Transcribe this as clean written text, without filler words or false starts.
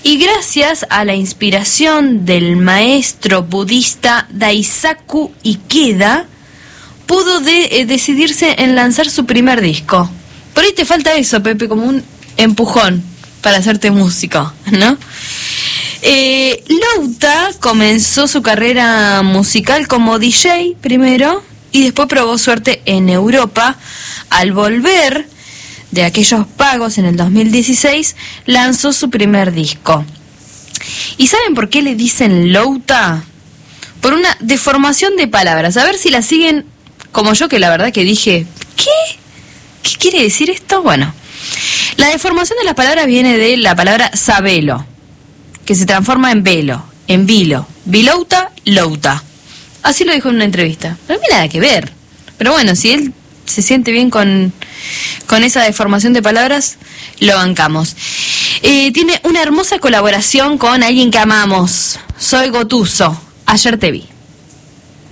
Y gracias a la inspiración del maestro budista Daisaku Ikeda, pudo decidirse en lanzar su primer disco. Por ahí te falta eso, Pepe, como un empujón para hacerte músico, ¿no? Louta comenzó su carrera musical como DJ primero y después probó suerte en Europa. Al volver de aquellos pagos en el 2016, lanzó su primer disco. ¿Y saben por qué le dicen Louta? Por una deformación de palabras. A ver si la siguen como yo, que la verdad que dije, ¿qué? ¿Qué quiere decir esto? Bueno, la deformación de las palabras viene de la palabra sabelo, que se transforma en velo, en vilo. Vilouta, louta. Así lo dijo en una entrevista. No tiene nada que ver. Pero bueno, si él se siente bien con esa deformación de palabras, lo bancamos. Tiene una hermosa colaboración con alguien que amamos. Soy Gotuso. Ayer te vi.